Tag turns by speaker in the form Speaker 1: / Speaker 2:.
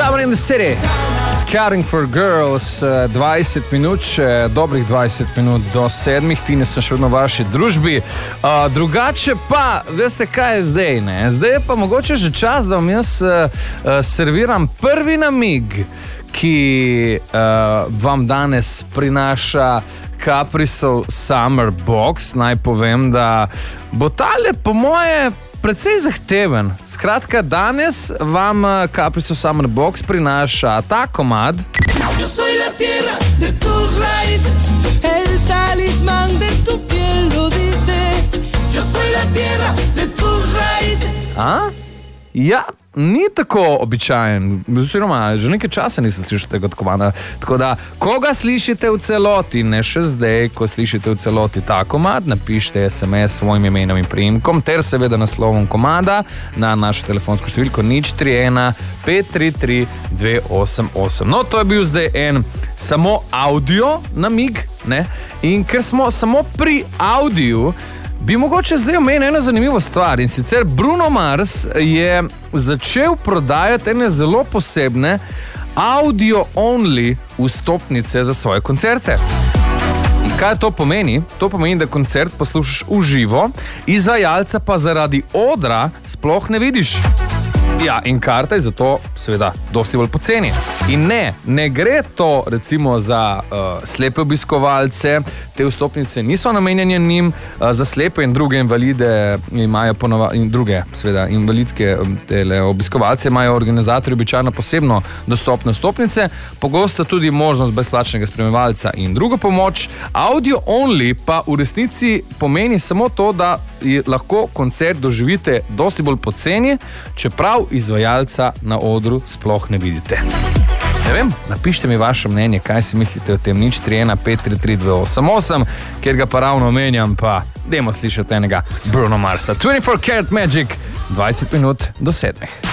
Speaker 1: Summer in the City, Scouting for Girls, 20 minut, še dobrih 20 minut do 7, Tine sem še vedno v vaši družbi. Drugače pa, veste kaj je zdaj, ne? Zdaj je pa mogoče že čas, da vam jaz serviram prvi namig, ki vam danes prinaša Caprisov Summer Box. Naj povem, da bo tale po moje precej zahteven. Skratka, danes vam Caprisov Summer Box prinaša ta komad.
Speaker 2: Yo soy la tierra de tus raíces, el talismán de tu piel lo dice. Yo soy la tierra de tus raíces.
Speaker 1: Ja, ni tako običajen. Oziroma, že nekaj časa nisem slišal tega komada. Tako da, ko ga slišite v celoti, ne še zdaj, ko slišite v celoti ta komad, napišite SMS s svojim imenom in priimkom ter seveda naslovom komada na našo telefonsko številko 031 533 288. No, to je bil zdaj en samo audio namig, ne? In ker smo samo pri audiju, bi mogoče zdaj omenil eno zanimivo stvar, in sicer Bruno Mars je začel prodajati ene zelo posebne audio-only vstopnice za svoje koncerte. In kaj to pomeni? To pomeni, da koncert poslušaš v živo, izvajalca pa zaradi odra sploh ne vidiš. Ja, in karta je zato seveda dosti bolj poceni. In ne gre to recimo za slepe obiskovalce, te vstopnice niso namenjene njim, za slepe in druge invalide imajo in druge seveda invalidske obiskovalce imajo organizatorji običajno posebno dostopne vstopnice, pogosto tudi možnost brezplačnega spremljevalca in drugo pomoč. Audio only pa v resnici pomeni samo to, da lahko koncert doživite dosti bolj poceni, čeprav izvajalca na odru sploh ne vidite. Ne vem, napišite mi vaše mnenje, kaj si mislite o tem 031 533 288, kjer ga pa ravno omenjam, pa dajmo slišati enega Bruno Marsa. 24 Karat Magic, 20 minut do 7.